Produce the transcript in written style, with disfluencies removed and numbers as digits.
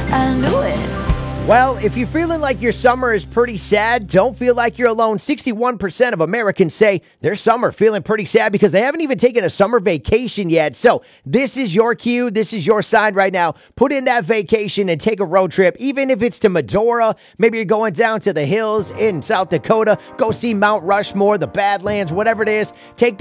I knew it. Well, if you're feeling like your summer is pretty sad, don't feel like you're alone. 61% of Americans say their summer feeling pretty sad because they haven't even taken a summer vacation yet. So this is your cue. This is your sign right now. Put in that vacation and take a road trip, even if it's to Medora. Maybe you're going down to the hills in South Dakota. Go see Mount Rushmore, the Badlands, whatever it is. Take